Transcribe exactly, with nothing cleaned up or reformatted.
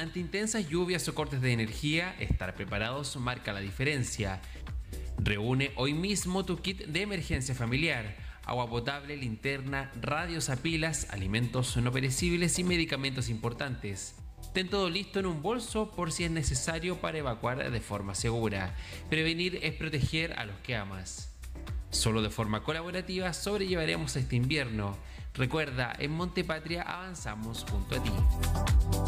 Ante intensas lluvias o cortes de energía, estar preparados marca la diferencia. Reúne hoy mismo tu kit de emergencia familiar: agua potable, linterna, radios a pilas, alimentos no perecibles y medicamentos importantes. Ten todo listo en un bolso por si es necesario para evacuar de forma segura. Prevenir es proteger a los que amas. Solo de forma colaborativa sobrellevaremos este invierno. Recuerda, en Montepatria avanzamos junto a ti.